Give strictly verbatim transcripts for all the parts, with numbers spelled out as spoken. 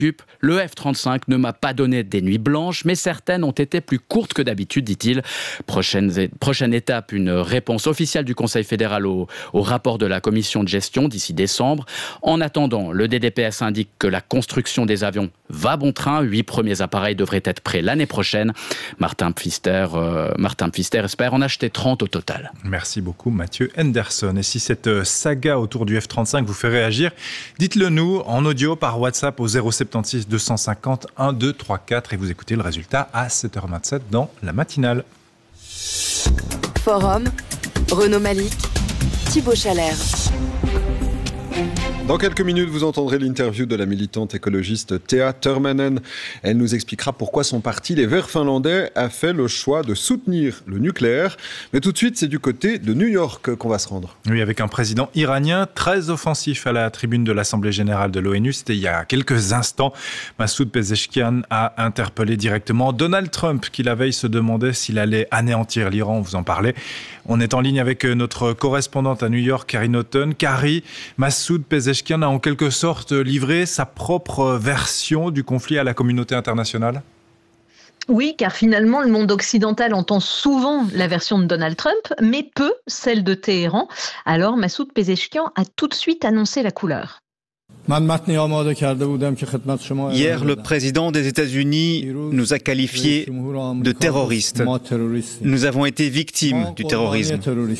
Le F trente-cinq ne m'a pas donné des nuits blanches, mais certaines ont été plus courtes que d'habitude, dit-il. Prochaine, prochaine étape, une réponse officielle du Conseil fédéral au, au rapport de la commission de gestion d'ici décembre. En attendant, le D D P S indique que la construction des avions va bon train. Huit premiers appareils devraient être prêts l'année prochaine. Martin Pfister, euh, Martin Pfister espère en acheter trente au total. Merci beaucoup Mathieu Henderson. Et si cette saga autour du F trente-cinq vous fait réagir, dites-le nous en audio par WhatsApp au zéro sept six deux cent cinquante douze trente-quatre et vous écoutez le résultat à sept heures vingt-sept dans la matinale. Forum, Renaud Malik, Thibaut Chalère. Dans quelques minutes, vous entendrez l'interview de la militante écologiste Thea Törmänen. Elle nous expliquera pourquoi son parti, les Verts finlandais, a fait le choix de soutenir le nucléaire. Mais tout de suite, c'est du côté de New York qu'on va se rendre. Oui, avec un président iranien très offensif à la tribune de l'Assemblée générale de l'ONU. C'était il y a quelques instants. Massoud Pezeshkian a interpellé directement Donald Trump, qui la veille se demandait s'il allait anéantir l'Iran. On vous en parlait. On est en ligne avec notre correspondante à New York, Carrie Naughton. Carrie, Massoud Pezeshkian a en quelque sorte livré sa propre version du conflit à la communauté internationale ? Oui, car finalement, le monde occidental entend souvent la version de Donald Trump, mais peu celle de Téhéran. Alors, Massoud Pezeshkian a tout de suite annoncé la couleur. Hier, le président des États-Unis nous a qualifiés de terroristes. Nous avons été victimes du terrorisme.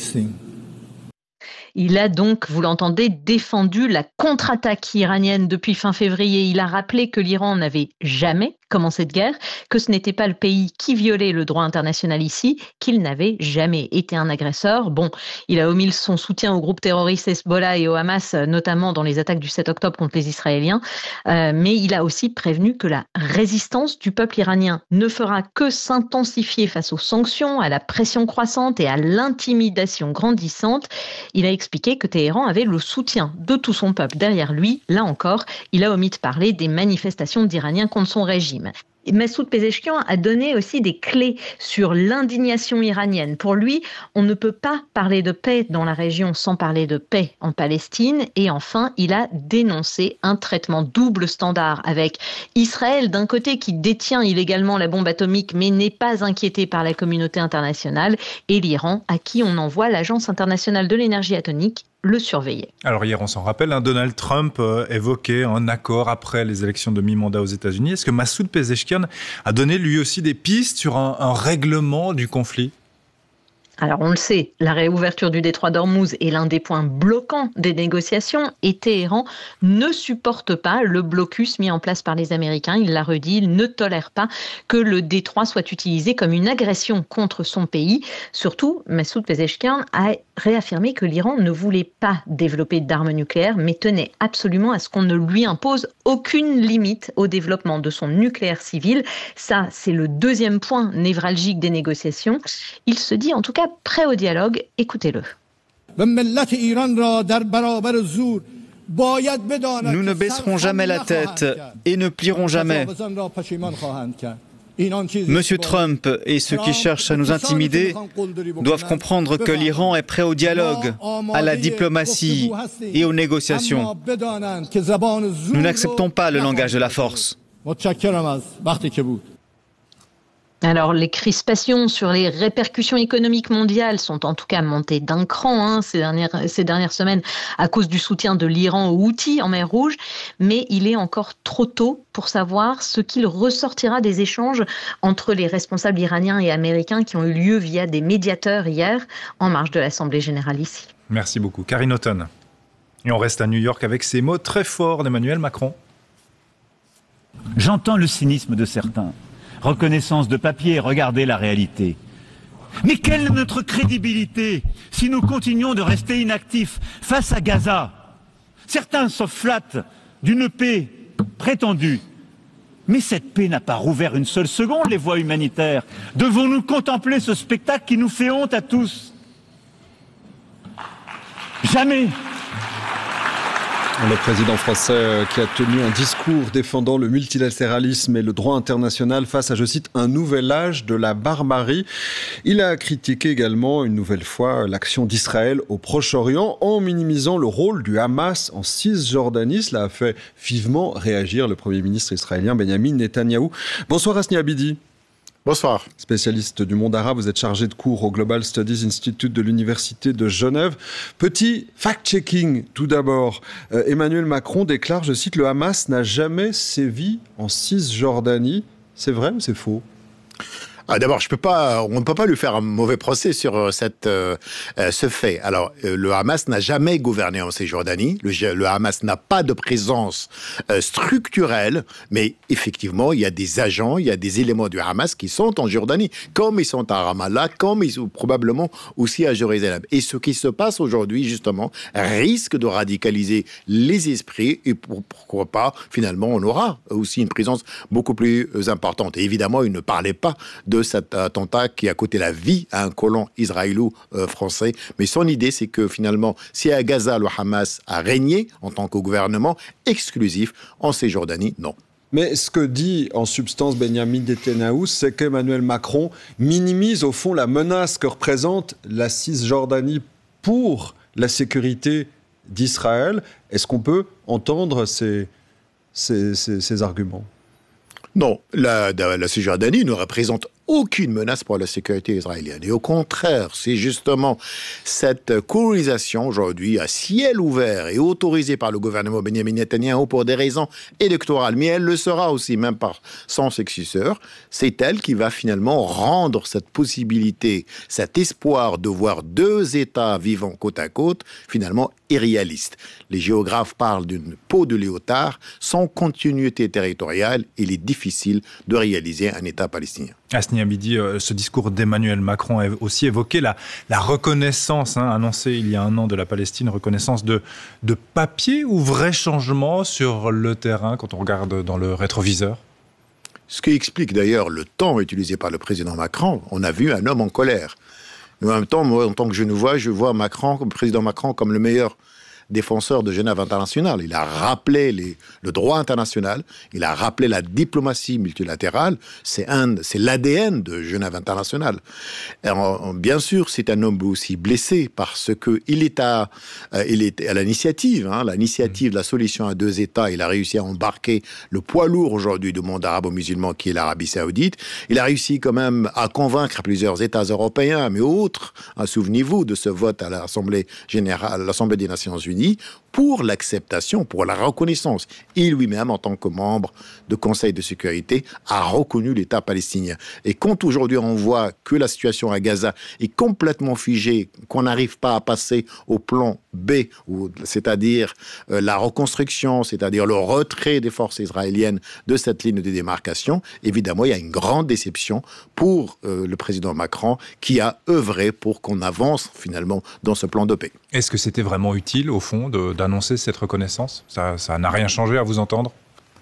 Il a donc, vous l'entendez, défendu la contre-attaque iranienne depuis fin février. Il a rappelé que l'Iran n'avait jamais commencé de guerre, que ce n'était pas le pays qui violait le droit international ici, qu'il n'avait jamais été un agresseur. Bon, il a omis son soutien au groupe terroriste Hezbollah et au Hamas, notamment dans les attaques du sept octobre contre les Israéliens, euh, mais il a aussi prévenu que la résistance du peuple iranien ne fera que s'intensifier face aux sanctions, à la pression croissante et à l'intimidation grandissante. Il a expliqué que Téhéran avait le soutien de tout son peuple derrière lui. Là encore, il a omis de parler des manifestations d'Iraniens contre son régime. Massoud Pezeshkian a donné aussi des clés sur l'indignation iranienne. Pour lui, on ne peut pas parler de paix dans la région sans parler de paix en Palestine. Et enfin, il a dénoncé un traitement double standard avec Israël d'un côté qui détient illégalement la bombe atomique mais n'est pas inquiété par la communauté internationale, et l'Iran à qui on envoie l'Agence internationale de l'énergie atomique le surveiller. Alors hier, on s'en rappelle, hein, Donald Trump euh, évoquait un accord après les élections de mi-mandat aux États-Unis. Est-ce que Massoud Pezeshkian a donné lui aussi des pistes sur un, un règlement du conflit ? Alors on le sait, la réouverture du détroit d'Ormuz est l'un des points bloquants des négociations et Téhéran ne supporte pas le blocus mis en place par les Américains. Il l'a redit, il ne tolère pas que le détroit soit utilisé comme une agression contre son pays. Surtout, Massoud Pezeshkian a réaffirmé que l'Iran ne voulait pas développer d'armes nucléaires, mais tenait absolument à ce qu'on ne lui impose aucune limite au développement de son nucléaire civil. Ça, c'est le deuxième point névralgique des négociations. Il se dit en tout cas prêt au dialogue. Écoutez-le. Nous ne baisserons jamais la tête et ne plierons jamais. Monsieur Trump et ceux qui cherchent à nous intimider doivent comprendre que l'Iran est prêt au dialogue, à la diplomatie et aux négociations. Nous n'acceptons pas le langage de la force. Alors, les crispations sur les répercussions économiques mondiales sont en tout cas montées d'un cran hein, ces, dernières, ces dernières semaines à cause du soutien de l'Iran aux Houthis en mer Rouge. Mais il est encore trop tôt pour savoir ce qu'il ressortira des échanges entre les responsables iraniens et américains qui ont eu lieu via des médiateurs hier en marge de l'Assemblée générale ici. Merci beaucoup. Carrie Naughton. Et on reste à New York avec ces mots très forts d'Emmanuel Macron. J'entends le cynisme de certains. Reconnaissance de papier, regardez la réalité. Mais quelle est notre crédibilité si nous continuons de rester inactifs face à Gaza ? Certains se flattent d'une paix prétendue. Mais cette paix n'a pas rouvert une seule seconde les voies humanitaires. Devons-nous contempler ce spectacle qui nous fait honte à tous ? Jamais. Le président français qui a tenu un discours défendant le multilatéralisme et le droit international face à, je cite, un nouvel âge de la barbarie. Il a critiqué également une nouvelle fois l'action d'Israël au Proche-Orient en minimisant le rôle du Hamas en Cisjordanie. Cela a fait vivement réagir le Premier ministre israélien Benyamin Netanyahou. Bonsoir Hasni Abidi. Bonsoir. Spécialiste du monde arabe, vous êtes chargé de cours au Global Studies Institute de l'Université de Genève. Petit fact-checking tout d'abord. Euh, Emmanuel Macron déclare, je cite, « Le Hamas n'a jamais sévi en Cisjordanie ». C'est vrai ou c'est faux ? Ah, d'abord, je peux pas, on ne peut pas lui faire un mauvais procès sur cette, euh, ce fait. Alors, euh, le Hamas n'a jamais gouverné en Cisjordanie. Le, le Hamas n'a pas de présence euh, structurelle, mais effectivement, il y a des agents, il y a des éléments du Hamas qui sont en Jordanie, comme ils sont à Ramallah, comme ils sont probablement aussi à Jérusalem. Et ce qui se passe aujourd'hui, justement, risque de radicaliser les esprits et pour, pourquoi pas, finalement, on aura aussi une présence beaucoup plus importante. Et évidemment, il ne parlait pas de cet attentat qui a coûté la vie à un colon israélo-français. Mais son idée, c'est que finalement, si à Gaza, le Hamas a régné en tant que gouvernement exclusif, en Cisjordanie, non. Mais ce que dit en substance Benyamin Netanyahou, c'est qu'Emmanuel Macron minimise au fond la menace que représente la Cisjordanie pour la sécurité d'Israël. Est-ce qu'on peut entendre ces, ces, ces, ces arguments ? Non, la, la Cisjordanie ne représente aucune menace pour la sécurité israélienne. Et au contraire, c'est justement cette colonisation aujourd'hui à ciel ouvert et autorisée par le gouvernement Benyamin Netanyahou pour des raisons électorales, mais elle le sera aussi même par son successeur, c'est elle qui va finalement rendre cette possibilité, cet espoir de voir deux États vivant côte à côte, finalement irréaliste. Les géographes parlent d'une peau de léotard, sans continuité territoriale, il est difficile de réaliser un État palestinien. Hasni Abidi, ce discours d'Emmanuel Macron a aussi évoqué la, la reconnaissance hein, annoncée il y a un an de la Palestine, reconnaissance de, de papier ou vrai changement sur le terrain quand on regarde dans le rétroviseur ? Ce qui explique d'ailleurs le temps utilisé par le président Macron. On a vu un homme en colère. Mais en même temps, moi, en tant que Genevois, je vois Macron, le président Macron, comme le meilleur défenseur de Genève internationale. Il a rappelé les, le droit international, il a rappelé la diplomatie multilatérale, c'est, un, c'est l'A D N de Genève internationale. Alors, bien sûr, c'est un homme aussi blessé parce qu'il est à, euh, il est à l'initiative, hein, l'initiative de la solution à deux États. Il a réussi à embarquer le poids lourd aujourd'hui du monde arabo-musulman qui est l'Arabie saoudite. Il a réussi quand même à convaincre plusieurs États européens, mais autres. Hein, souvenez-vous de ce vote à l'Assemblée générale, à l'Assemblée des Nations Unies, pour l'acceptation, pour la reconnaissance. Il lui-même, en tant que membre du Conseil de sécurité, a reconnu l'État palestinien. Et quand aujourd'hui on voit que la situation à Gaza est complètement figée, qu'on n'arrive pas à passer au plan B, c'est-à-dire euh, la reconstruction, c'est-à-dire le retrait des forces israéliennes de cette ligne de démarcation, évidemment, il y a une grande déception pour euh, le président Macron qui a œuvré pour qu'on avance finalement dans ce plan de paix. Est-ce que c'était vraiment utile, au fond, de, d'annoncer cette reconnaissance ? Ça, ça n'a rien changé à vous entendre ?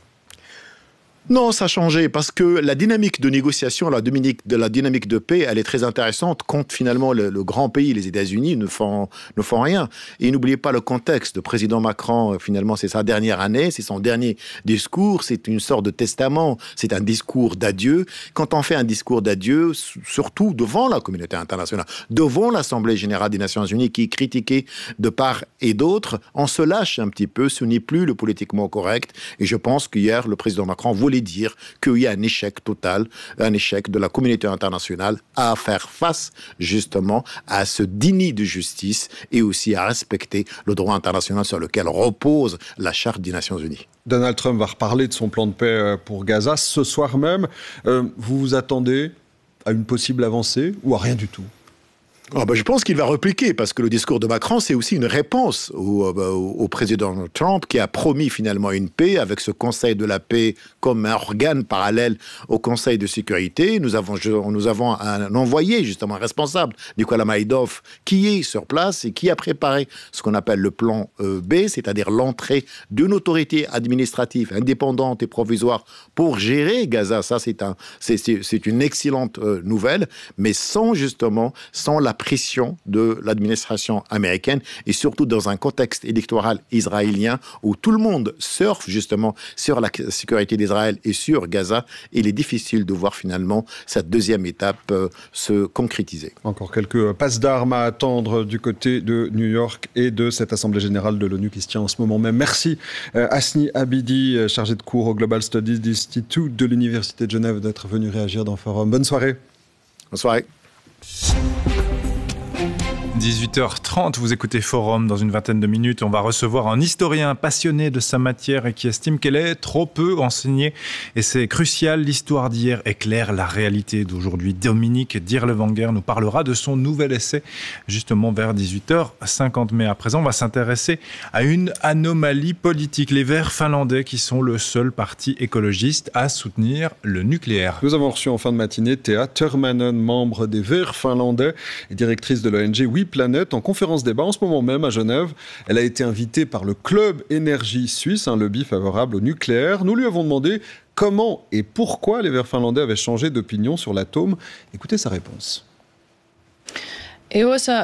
Non, ça a changé parce que la dynamique de négociation, la dynamique de, la dynamique de paix, elle est très intéressante quand finalement le, le grand pays, les États-Unis, ne font, ne font rien. Et n'oubliez pas le contexte. Le président Macron, finalement, c'est sa dernière année, c'est son dernier discours, c'est une sorte de testament, c'est un discours d'adieu. Quand on fait un discours d'adieu, surtout devant la communauté internationale, devant l'Assemblée générale des Nations Unies qui est critiquée de part et d'autre, on se lâche un petit peu, ce n'est plus le politiquement correct. Et je pense qu'hier, le président Macron voulait dire qu'il y a un échec total, un échec de la communauté internationale à faire face justement à ce déni de justice et aussi à respecter le droit international sur lequel repose la Charte des Nations Unies. Donald Trump va reparler de son plan de paix pour Gaza ce soir même. Euh, vous vous attendez à une possible avancée ou à rien du tout ? Oh ben je pense qu'il va répliquer, parce que le discours de Macron, c'est aussi une réponse au, au, au président Trump, qui a promis finalement une paix, avec ce Conseil de la paix comme un organe parallèle au Conseil de sécurité. Nous avons, nous avons un envoyé, justement, un responsable, Nicolas Maïdov, qui est sur place et qui a préparé ce qu'on appelle le plan B, c'est-à-dire l'entrée d'une autorité administrative indépendante et provisoire pour gérer Gaza. Ça, c'est, un, c'est, c'est, c'est une excellente nouvelle, mais sans, justement, sans la pression de l'administration américaine et surtout dans un contexte électoral israélien où tout le monde surfe justement sur la sécurité d'Israël et sur Gaza. Il est difficile de voir finalement cette deuxième étape euh, se concrétiser. Encore quelques passes d'armes à attendre du côté de New York et de cette Assemblée générale de l'ONU qui se tient en ce moment même. Merci euh, Asni Abidi, chargé de cours au Global Studies Institute de l'Université de Genève, d'être venu réagir dans Forum. Bonne soirée. Bonne soirée. dix-huit heures trente, vous écoutez Forum. Dans une vingtaine de minutes, on va recevoir un historien passionné de sa matière et qui estime qu'elle est trop peu enseignée. Et c'est crucial, l'histoire d'hier éclaire la réalité d'aujourd'hui. Dominique Dirlewanger nous parlera de son nouvel essai, justement vers dix-huit heures cinquante. Mais à présent, on va s'intéresser à une anomalie politique. Les Verts finlandais qui sont le seul parti écologiste à soutenir le nucléaire. Nous avons reçu en fin de matinée Thea Törmänen, membre des Verts finlandais et directrice de l'O N G Oui Planète, en conférence débat en ce moment même à Genève. Elle a été invitée par le Club Énergie Suisse, un lobby favorable au nucléaire. Nous lui avons demandé comment et pourquoi les Verts finlandais avaient changé d'opinion sur l'atome. Écoutez sa réponse. Ça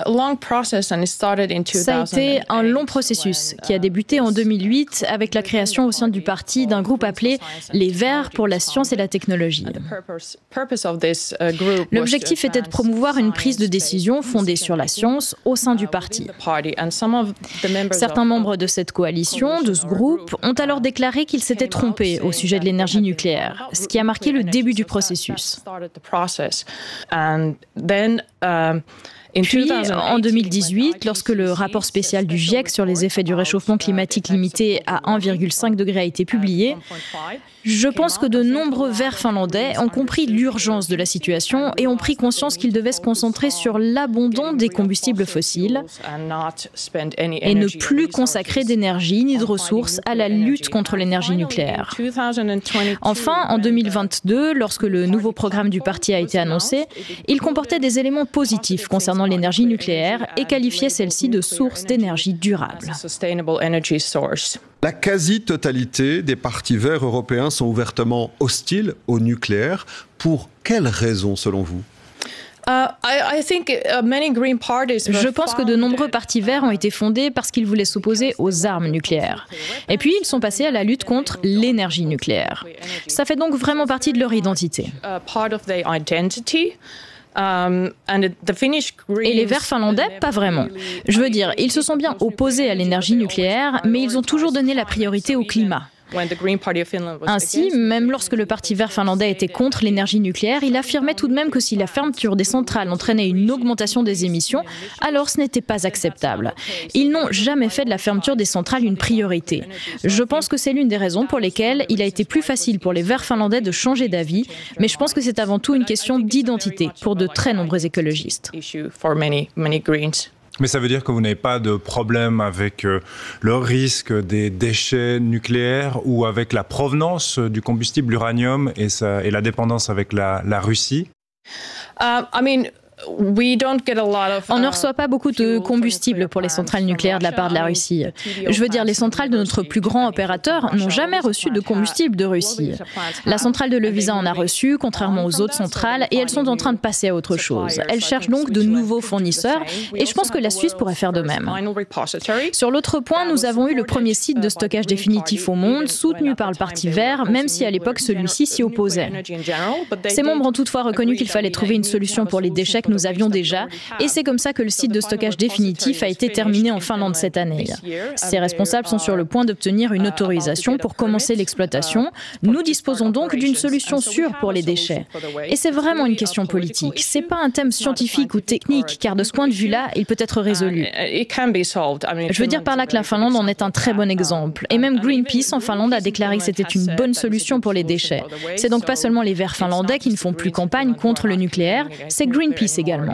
a été un long processus qui a débuté en deux mille huit avec la création au sein du parti d'un groupe appelé les Verts pour la science et la technologie. L'objectif était de promouvoir une prise de décision fondée sur la science au sein du parti. Certains membres de cette coalition, de ce groupe, ont alors déclaré qu'ils s'étaient trompés au sujet de l'énergie nucléaire, ce qui a marqué le début du processus. Puis, en deux mille dix-huit, lorsque le rapport spécial du GIEC sur les effets du réchauffement climatique limité à un virgule cinq degré a été publié, je pense que de nombreux Verts finlandais ont compris l'urgence de la situation et ont pris conscience qu'ils devaient se concentrer sur l'abandon des combustibles fossiles et ne plus consacrer d'énergie ni de ressources à la lutte contre l'énergie nucléaire. Enfin, en deux mille vingt-deux, lorsque le nouveau programme du parti a été annoncé, il comportait des éléments positifs concernant l'énergie nucléaire et qualifiait celle-ci de source d'énergie durable. La quasi-totalité des partis verts européens sont ouvertement hostiles au nucléaire. Pour quelles raisons, selon vous ? Je pense que de nombreux partis verts ont été fondés parce qu'ils voulaient s'opposer aux armes nucléaires. Et puis, ils sont passés à la lutte contre l'énergie nucléaire. Ça fait donc vraiment partie de leur identité. Et les Verts finlandais, pas vraiment. Je veux dire, ils se sont bien opposés à l'énergie nucléaire, mais ils ont toujours donné la priorité au climat. Ainsi, même lorsque le Parti vert finlandais était contre l'énergie nucléaire, il affirmait tout de même que si la fermeture des centrales entraînait une augmentation des émissions, alors ce n'était pas acceptable. Ils n'ont jamais fait de la fermeture des centrales une priorité. Je pense que c'est l'une des raisons pour lesquelles il a été plus facile pour les Verts finlandais de changer d'avis, mais je pense que c'est avant tout une question d'identité pour de très nombreux écologistes. Mais ça veut dire que vous n'avez pas de problème avec euh, le risque des déchets nucléaires ou avec la provenance du combustible uranium et, sa, et la dépendance avec la, la Russie ? uh, I mean... On ne reçoit pas beaucoup de combustible pour les centrales nucléaires de la part de la Russie. Je veux dire, les centrales de notre plus grand opérateur n'ont jamais reçu de combustible de Russie. La centrale de Loviisa en a reçu, contrairement aux autres centrales, et elles sont en train de passer à autre chose. Elles cherchent donc de nouveaux fournisseurs, et je pense que la Suisse pourrait faire de même. Sur l'autre point, nous avons eu le premier site de stockage définitif au monde, soutenu par le Parti vert, même si à l'époque celui-ci s'y opposait. Ses membres ont toutefois reconnu qu'il fallait trouver une solution pour les déchets que nous avions déjà, et c'est comme ça que le site de stockage définitif a été terminé en Finlande cette année. Ses responsables sont sur le point d'obtenir une autorisation pour commencer l'exploitation. Nous disposons donc d'une solution sûre pour les déchets. Et c'est vraiment une question politique. C'est pas un thème scientifique ou technique, car de ce point de vue-là, il peut être résolu. Je veux dire par là que la Finlande en est un très bon exemple. Et même Greenpeace en Finlande a déclaré que c'était une bonne solution pour les déchets. C'est donc pas seulement les Verts finlandais qui ne font plus campagne contre le nucléaire, c'est Greenpeace également.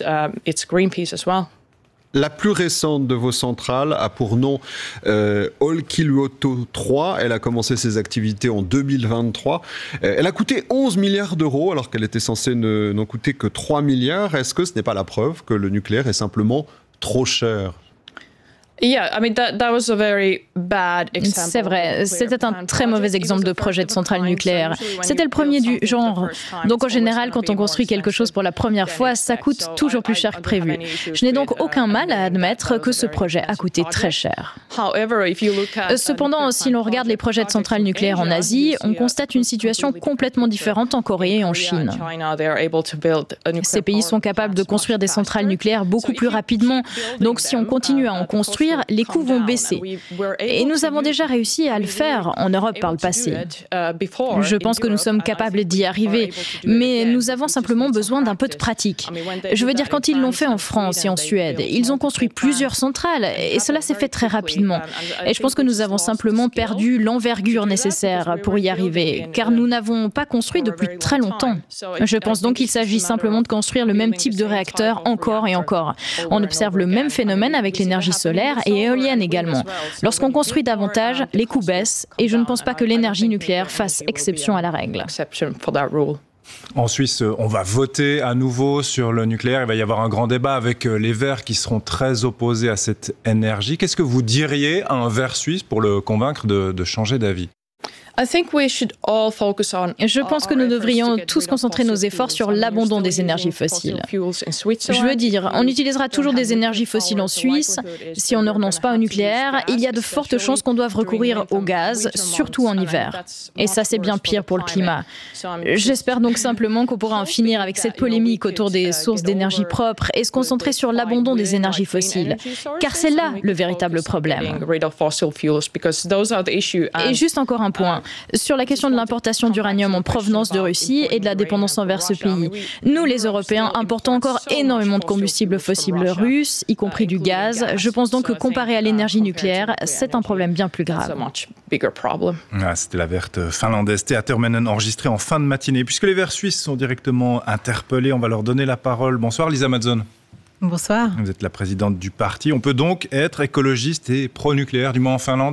La plus récente de vos centrales a pour nom euh, Olkiluoto trois. Elle a commencé ses activités en deux mille vingt-trois. Euh, elle a coûté onze milliards d'euros alors qu'elle était censée ne, n'en coûter que trois milliards. Est-ce que ce n'est pas la preuve que le nucléaire est simplement trop cher ? C'est vrai, c'était un très mauvais exemple de projet de centrale nucléaire. C'était le premier du genre. Donc en général, quand on construit quelque chose pour la première fois, ça coûte toujours plus cher que prévu. Je n'ai donc aucun mal à admettre que ce projet a coûté très cher. Cependant, si l'on regarde les projets de centrales nucléaires en Asie, on constate une situation complètement différente en Corée et en Chine. Ces pays sont capables de construire des centrales nucléaires beaucoup plus rapidement. Donc si on continue à en construire, les coûts vont baisser. Et nous avons déjà réussi à le faire en Europe par le passé. Je pense que nous sommes capables d'y arriver, mais nous avons simplement besoin d'un peu de pratique. Je veux dire, quand ils l'ont fait en France et en Suède, ils ont construit plusieurs centrales et cela s'est fait très rapidement. Et je pense que nous avons simplement perdu l'envergure nécessaire pour y arriver, car nous n'avons pas construit depuis très longtemps. Je pense donc qu'il s'agit simplement de construire le même type de réacteur encore et encore. On observe le même phénomène avec l'énergie solaire et éolienne également. Lorsqu'on construit davantage, les coûts baissent et je ne pense pas que l'énergie nucléaire fasse exception à la règle. En Suisse, on va voter à nouveau sur le nucléaire. Il va y avoir un grand débat avec les Verts qui seront très opposés à cette énergie. Qu'est-ce que vous diriez à un Vert suisse pour le convaincre de, de changer d'avis ? Je pense que nous devrions tous concentrer nos efforts sur l'abandon des énergies fossiles. Je veux dire, on utilisera toujours des énergies fossiles en Suisse. Si on ne renonce pas au nucléaire, il y a de fortes chances qu'on doive recourir au gaz, surtout en hiver. Et ça, c'est bien pire pour le climat. J'espère donc simplement qu'on pourra en finir avec cette polémique autour des sources d'énergie propres et se concentrer sur l'abandon des énergies fossiles, car c'est là le véritable problème. Et juste encore un point. Sur la question de l'importation d'uranium en provenance de Russie et de la dépendance envers ce pays. Nous, les Européens, importons encore énormément de combustibles fossiles russes, y compris du gaz. Je pense donc que comparé à l'énergie nucléaire, c'est un problème bien plus grave. Ah, c'était la verte finlandaise Thea Törmänen, enregistrée en fin de matinée. Puisque les Verts suisses sont directement interpellés, on va leur donner la parole. Bonsoir Lisa Mazzone. Bonsoir. Vous êtes la présidente du parti. On peut donc être écologiste et pro-nucléaire, du moins en Finlande ?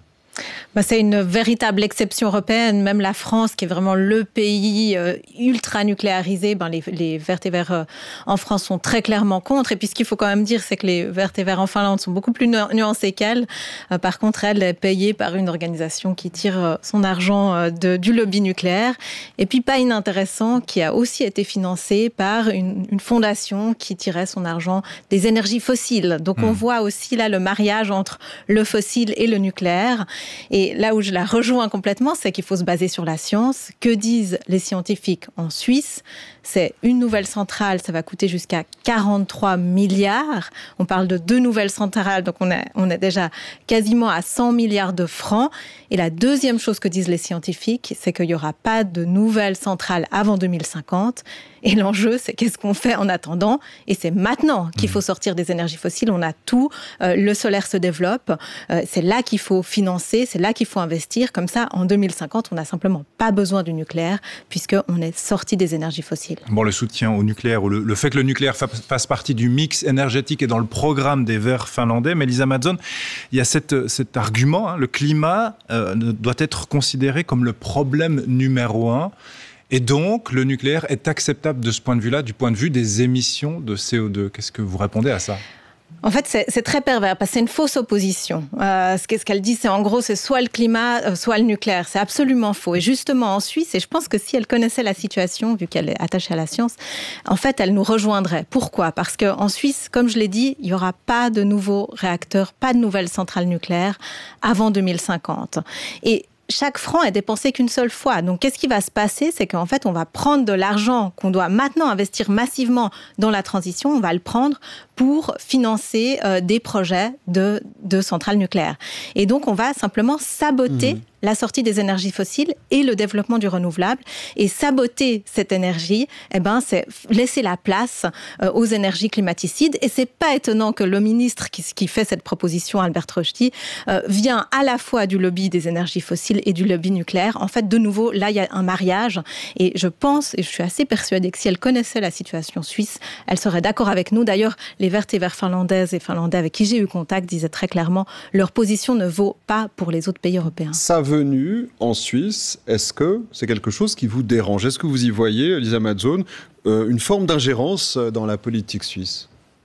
Bah, c'est une véritable exception européenne. Même la France, qui est vraiment le pays euh, ultra nucléarisé, ben les, les Verts et Verts euh, en France sont très clairement contre. Et puis ce qu'il faut quand même dire, c'est que les Verts et Verts en Finlande sont beaucoup plus nu- nuancés qu'elle. Euh, par contre, elle est payée par une organisation qui tire euh, son argent euh, de, du lobby nucléaire. Et puis pas inintéressant, qui a aussi été financée par une, une fondation qui tirait son argent des énergies fossiles. Donc mmh. on voit aussi là le mariage entre le fossile et le nucléaire. Et là où je la rejoins complètement, c'est qu'il faut se baser sur la science. Que disent les scientifiques en Suisse ? C'est une nouvelle centrale, ça va coûter jusqu'à quarante-trois milliards. On parle de deux nouvelles centrales, donc on est, on est déjà quasiment à cent milliards de francs. Et la deuxième chose que disent les scientifiques, c'est qu'il n'y aura pas de nouvelles centrales avant deux mille cinquante. Et l'enjeu, c'est qu'est-ce qu'on fait en attendant ? Et c'est maintenant qu'il faut sortir des énergies fossiles. On a tout. Euh, le solaire se développe. Euh, c'est là qu'il faut financer. C'est là qu'il faut investir. Comme ça, en deux mille cinquante, on n'a simplement pas besoin du nucléaire puisqu'on est sorti des énergies fossiles. Bon, le soutien au nucléaire, ou le, le fait que le nucléaire fa- fasse partie du mix énergétique est dans le programme des Verts finlandais. Mais Lisa Mazzone, il y a cette, cet argument, hein, le climat euh, doit être considéré comme le problème numéro un. Et donc, le nucléaire est acceptable de ce point de vue-là, du point de vue des émissions de C O deux. Qu'est-ce que vous répondez à ça ? En fait, c'est, c'est très pervers parce que c'est une fausse opposition. Euh, ce, ce qu'elle dit, c'est en gros, c'est soit le climat, euh, soit le nucléaire. C'est absolument faux. Et justement, en Suisse, et je pense que si elle connaissait la situation, vu qu'elle est attachée à la science, en fait, elle nous rejoindrait. Pourquoi ? Parce qu'en Suisse, comme je l'ai dit, il n'y aura pas de nouveaux réacteurs, pas de nouvelles centrales nucléaires avant deux mille cinquante. Et chaque franc est dépensé qu'une seule fois. Donc, qu'est-ce qui va se passer ? C'est qu'en fait, on va prendre de l'argent qu'on doit maintenant investir massivement dans la transition. On va le prendre pour financer euh, des projets de, de centrales nucléaires. Et donc, on va simplement saboter mmh. la sortie des énergies fossiles et le développement du renouvelable. Et saboter cette énergie, eh ben, c'est laisser la place euh, aux énergies climaticides. Et c'est pas étonnant que le ministre qui, qui fait cette proposition, Albert Rochti, euh, vient à la fois du lobby des énergies fossiles et du lobby nucléaire. En fait, de nouveau, là, il y a un mariage. Et je pense, et je suis assez persuadée que si elle connaissait la situation suisse, elle serait d'accord avec nous. D'ailleurs, les Verts et Verts finlandaises et finlandais avec qui j'ai eu contact disaient très clairement leur position ne vaut pas pour les autres pays européens. Sa venue en Suisse, est-ce que c'est quelque chose qui vous dérange ? Est-ce que vous y voyez, Lisa Mazzone, euh, une forme d'ingérence dans la politique suisse ?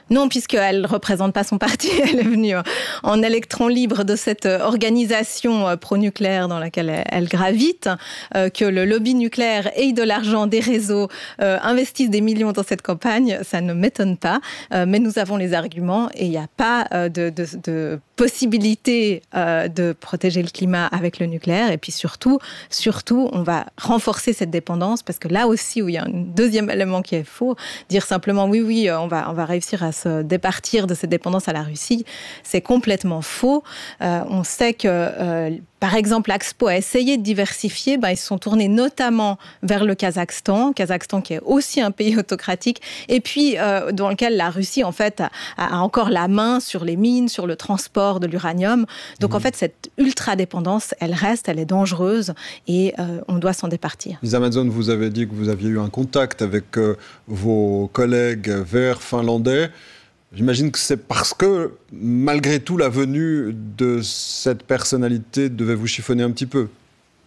Non, puisqu'elle ne représente pas son parti, elle est venue en électron libre de cette organisation pro-nucléaire dans laquelle elle, elle gravite, euh, que le lobby nucléaire ait de l'argent, des réseaux, euh, investissent des millions dans cette campagne, ça ne m'étonne pas, euh, mais nous avons les arguments et il n'y a pas euh, de, de, de possibilité euh, de protéger le climat avec le nucléaire. Et puis surtout, surtout, on va renforcer cette dépendance parce que là aussi où il y a un deuxième élément qui est faux, dire simplement oui, oui, on va, on va réussir à se départir de cette dépendance à la Russie, c'est complètement faux. Euh, on sait que, euh, par exemple, l'Axpo a essayé de diversifier, ben, ils se sont tournés notamment vers le Kazakhstan, Kazakhstan qui est aussi un pays autocratique, et puis euh, dans lequel la Russie, en fait, a, a encore la main sur les mines, sur le transport de l'uranium. Donc, mmh. en fait, cette ultra-dépendance, elle reste, elle est dangereuse, et euh, on doit s'en départir. Lisa Manzon, vous avez dit que vous aviez eu un contact avec euh, vos collègues verts finlandais. J'imagine que c'est parce que, malgré tout, la venue de cette personnalité devait vous chiffonner un petit peu.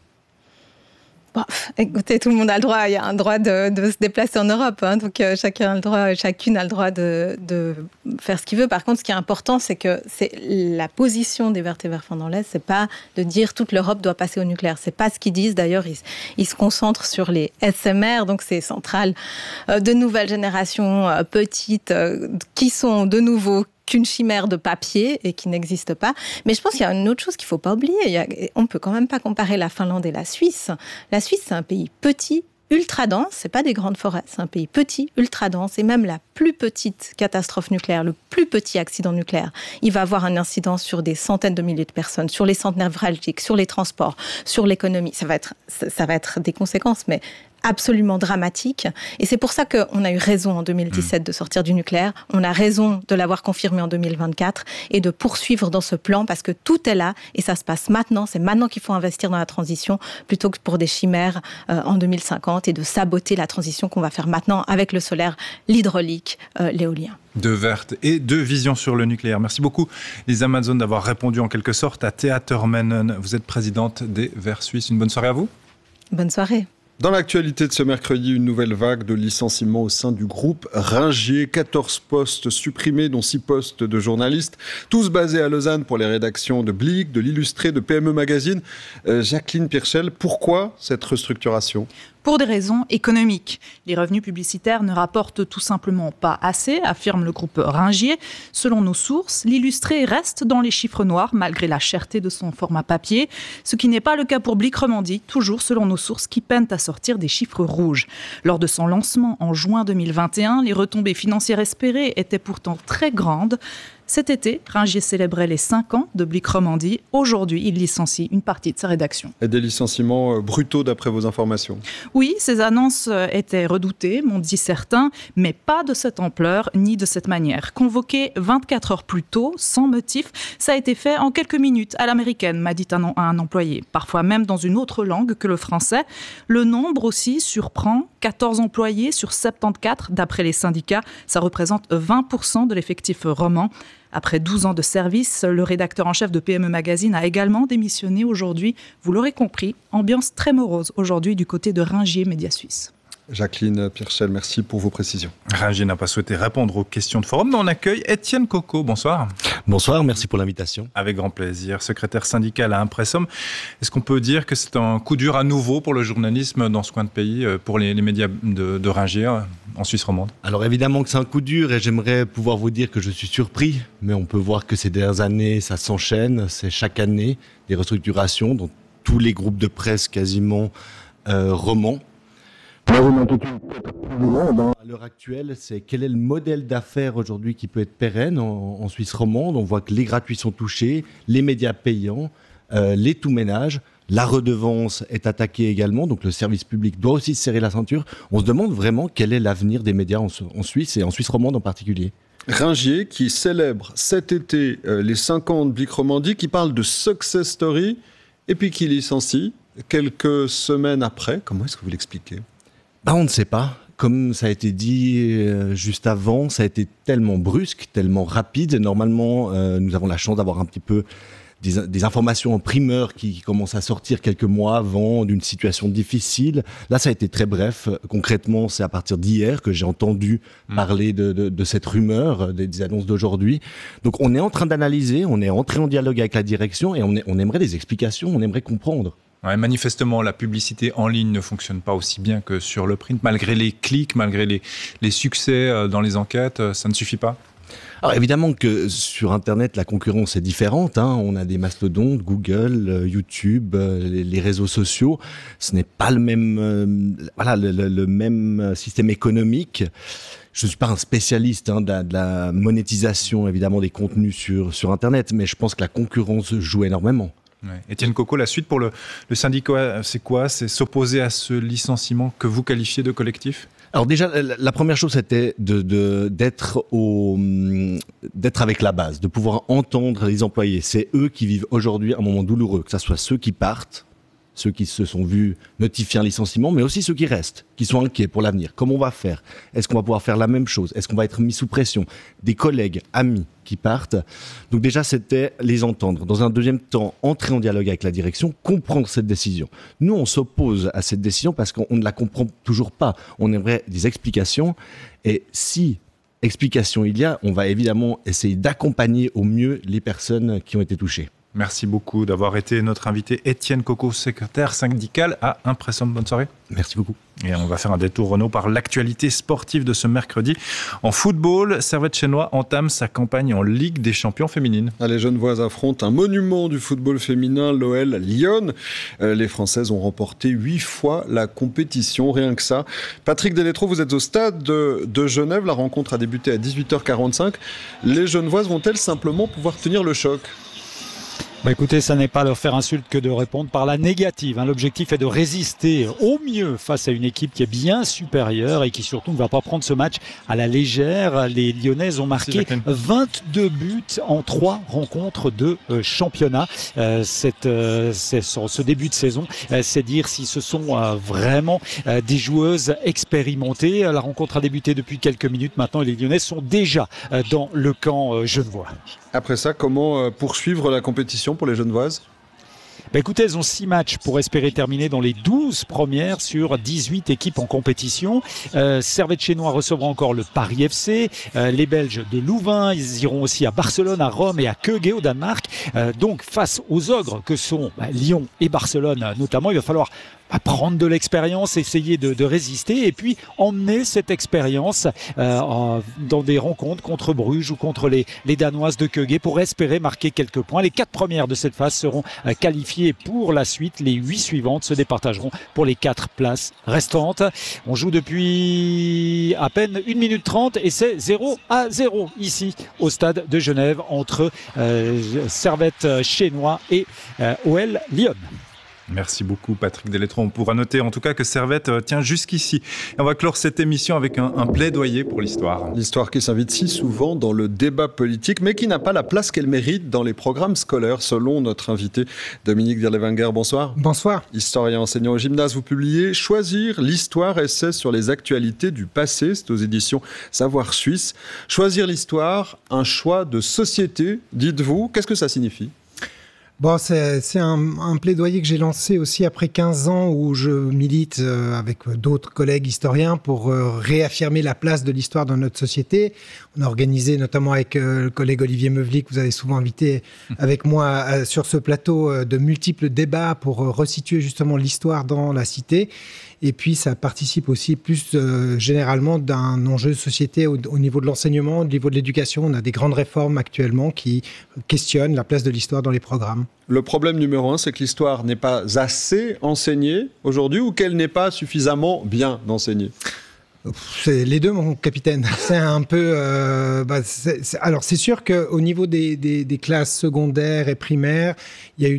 Bon, écoutez, tout le monde a le droit, il y a un droit de, de se déplacer en Europe, hein, donc euh, chacun a le droit, chacune a le droit de, de faire ce qu'il veut. Par contre, ce qui est important, c'est que c'est la position des Verts et Verts finlandais, c'est pas de dire toute l'Europe doit passer au nucléaire. C'est pas ce qu'ils disent. D'ailleurs, ils, ils se concentrent sur les S M R, donc ces centrales euh, de nouvelle génération, euh, petites, euh, qui sont de nouveau qu'une chimère de papier et qui n'existe pas. Mais je pense qu'il y a une autre chose qu'il ne faut pas oublier. Il y a, on ne peut quand même pas comparer la Finlande et la Suisse. La Suisse, c'est un pays petit, ultra dense, c'est pas des grandes forêts, c'est un pays petit, ultra dense, et même la plus petite catastrophe nucléaire, le plus petit accident nucléaire, il va avoir un incidence sur des centaines de milliers de personnes, sur les centres névralgiques, sur les transports, sur l'économie. Ça va être, ça va être des conséquences, mais absolument dramatique. Et c'est pour ça qu'on a eu raison en deux mille dix-sept de sortir du nucléaire. On a raison de l'avoir confirmé en deux mille vingt-quatre et de poursuivre dans ce plan parce que tout est là et ça se passe maintenant. C'est maintenant qu'il faut investir dans la transition plutôt que pour des chimères euh, en deux mille cinquante et de saboter la transition qu'on va faire maintenant avec le solaire, l'hydraulique, euh, l'éolien. Deux vertes et deux visions sur le nucléaire. Merci beaucoup, Lisa Manzon, d'avoir répondu en quelque sorte à Thea Törmänen. Vous êtes présidente des Verts suisses. Une bonne soirée à vous. Bonne soirée. Dans l'actualité de ce mercredi, une nouvelle vague de licenciements au sein du groupe Ringier. quatorze postes supprimés, dont six postes de journalistes, tous basés à Lausanne pour les rédactions de Blick, de l'Illustré, de P M E Magazine. Euh, Jacqueline Pirchel, pourquoi cette restructuration ? Pour des raisons économiques. Les revenus publicitaires ne rapportent tout simplement pas assez, affirme le groupe Ringier. Selon nos sources, l'Illustré reste dans les chiffres noirs malgré la cherté de son format papier, ce qui n'est pas le cas pour Blick Romandie, toujours selon nos sources qui peinent à sortir des chiffres rouges. Lors de son lancement en juin deux mille vingt et un, les retombées financières espérées étaient pourtant très grandes. Cet été, Ringier célébrait les cinq ans de Blick Romandie. Aujourd'hui, il licencie une partie de sa rédaction. Et des licenciements brutaux d'après vos informations ? Oui, ces annonces étaient redoutées, m'ont dit certains, mais pas de cette ampleur ni de cette manière. Convoqué vingt-quatre heures plus tôt, sans motif, ça a été fait en quelques minutes à l'américaine, m'a dit un, un employé. Parfois même dans une autre langue que le français. Le nombre aussi surprend. quatorze employés sur soixante-quatorze d'après les syndicats. Ça représente vingt pour cent de l'effectif roman. Après douze ans de service, le rédacteur en chef de P M E Magazine a également démissionné aujourd'hui. Vous l'aurez compris, ambiance très morose aujourd'hui du côté de Ringier Média Suisse. Jacqueline Pirchel, merci pour vos précisions. Ringier n'a pas souhaité répondre aux questions de forum, mais on accueille Étienne Coco. Bonsoir. Bonsoir, merci pour l'invitation. Avec grand plaisir. Secrétaire syndical à Impressum. Est-ce qu'on peut dire que c'est un coup dur à nouveau pour le journalisme dans ce coin de pays, pour les, les médias de, de Ringier en Suisse romande ? Alors évidemment que c'est un coup dur et j'aimerais pouvoir vous dire que je suis surpris, mais on peut voir que ces dernières années, ça s'enchaîne. C'est chaque année des restructurations dans tous les groupes de presse quasiment euh, romans. À l'heure actuelle, c'est quel est le modèle d'affaires aujourd'hui qui peut être pérenne en, en Suisse romande. On voit que les gratuits sont touchés, les médias payants, euh, les tout-ménages, la redevance est attaquée également, donc le service public doit aussi se serrer la ceinture. On se demande vraiment quel est l'avenir des médias en, en Suisse et en Suisse romande en particulier. Ringier qui célèbre cet été euh, les cinq ans de Blick Romandie, qui parle de success story et puis qui licencie quelques semaines après. Comment est-ce que vous l'expliquez ? Bah, on ne sait pas. Comme ça a été dit euh, juste avant, ça a été tellement brusque, tellement rapide. Normalement, euh, nous avons la chance d'avoir un petit peu des, des informations en primeur qui, qui commencent à sortir quelques mois avant d'une situation difficile. Là, ça a été très bref. Concrètement, c'est à partir d'hier que j'ai entendu mmh. parler de, de, de cette rumeur, des, des annonces d'aujourd'hui. Donc, on est en train d'analyser, on est entré en dialogue avec la direction et on, est, on aimerait des explications, on aimerait comprendre. Ouais, manifestement, la publicité en ligne ne fonctionne pas aussi bien que sur le print. Malgré les clics, malgré les, les succès dans les enquêtes, ça ne suffit pas ? Alors évidemment que sur Internet, la concurrence est différente. Hein. On a des mastodontes, Google, YouTube, les, les réseaux sociaux. Ce n'est pas le même, euh, voilà, le, le, le même système économique. Je ne suis pas un spécialiste hein, de, la, de la monétisation, évidemment, des contenus sur, sur Internet, mais je pense que la concurrence joue énormément. Ouais. Étienne Coco, la suite pour le, le syndicat, c'est quoi ? C'est s'opposer à ce licenciement que vous qualifiez de collectif ? Alors déjà, la première chose, c'était de, de, d'être, au, d'être avec la base, de pouvoir entendre les employés. C'est eux qui vivent aujourd'hui un moment douloureux, que ce soit ceux qui partent, ceux qui se sont vus notifier un licenciement, mais aussi ceux qui restent, qui sont inquiets pour l'avenir. Comment on va faire ? Est-ce qu'on va pouvoir faire la même chose ? Est-ce qu'on va être mis sous pression ? Des collègues, amis qui partent. Donc déjà, c'était les entendre. Dans un deuxième temps, entrer en dialogue avec la direction, comprendre cette décision. Nous, on s'oppose à cette décision parce qu'on ne la comprend toujours pas. On aimerait des explications. Et si explications il y a, on va évidemment essayer d'accompagner au mieux les personnes qui ont été touchées. Merci beaucoup d'avoir été notre invité. Étienne Coco, secrétaire syndical à Impressum. Bonne soirée. Merci beaucoup. Et on va faire un détour, Renaud, par l'actualité sportive de ce mercredi. En football, Servette Chénois entame sa campagne en Ligue des champions féminines. Les Genevoises affrontent un monument du football féminin, l'O L Lyon. Les Françaises ont remporté huit fois la compétition, rien que ça. Patrick Deletro, vous êtes au stade de, de Genève. La rencontre a débuté à dix-huit heures quarante-cinq. Les Genevoises vont-elles simplement pouvoir tenir le choc ? Bah écoutez, ça n'est pas leur faire insulte que de répondre par la négative. Hein. L'objectif est de résister au mieux face à une équipe qui est bien supérieure et qui surtout ne va pas prendre ce match à la légère. Les Lyonnaises ont marqué vingt-deux buts en trois rencontres de euh, championnat. Euh, cette, euh, c'est, ce début de saison, euh, c'est dire si ce sont euh, vraiment euh, des joueuses expérimentées. La rencontre a débuté depuis quelques minutes maintenant et les Lyonnaises sont déjà euh, dans le camp euh, genevois. Après ça, comment poursuivre la compétition pour les Genevoises ? Bah écoutez, elles ont six matchs pour espérer terminer dans les douze premières sur dix-huit équipes en compétition. Euh, Servette Chénois recevra encore le Paris F C, euh, les Belges de Louvain, ils iront aussi à Barcelone, à Rome et à Køge au Danemark. Euh, donc face aux ogres que sont bah, Lyon et Barcelone notamment, il va falloir à prendre de l'expérience, essayer de, de résister et puis emmener cette expérience euh, dans des rencontres contre Bruges ou contre les, les Danoises de Køge pour espérer marquer quelques points. Les quatre premières de cette phase seront euh, qualifiées pour la suite. Les huit suivantes se départageront pour les quatre places restantes. On joue depuis à peine une minute trente et c'est zéro à zéro ici au stade de Genève entre euh, Servette Chénois et euh, O L Lyon. Merci beaucoup Patrick Deletro. On pourra noter en tout cas que Servette tient jusqu'ici. Et on va clore cette émission avec un, un plaidoyer pour l'histoire. L'histoire qui s'invite si souvent dans le débat politique, mais qui n'a pas la place qu'elle mérite dans les programmes scolaires, selon notre invité Dominique Dirlewanger. Bonsoir. Bonsoir. Historien enseignant au gymnase, vous publiez « Choisir l'histoire, essai sur les actualités du passé ». C'est aux éditions Savoir Suisse. Choisir l'histoire, un choix de société, dites-vous. Qu'est-ce que ça signifie ? Bon, c'est, c'est un, un plaidoyer que j'ai lancé aussi après quinze ans où je milite euh, avec d'autres collègues historiens pour euh, réaffirmer la place de l'histoire dans notre société. On a organisé notamment avec euh, le collègue Olivier Meuvely, que vous avez souvent invité avec moi euh, sur ce plateau, euh, de multiples débats pour euh, resituer justement l'histoire dans la cité. Et puis, ça participe aussi plus euh, généralement d'un enjeu de société au, au niveau de l'enseignement, au niveau de l'éducation. On a des grandes réformes actuellement qui questionnent la place de l'histoire dans les programmes. Le problème numéro un, c'est que l'histoire n'est pas assez enseignée aujourd'hui ou qu'elle n'est pas suffisamment bien enseignée. C'est les deux, mon capitaine. C'est un peu. Euh, bah, c'est, c'est, alors, c'est sûr qu'au niveau des, des, des classes secondaires et primaires, il y a eu de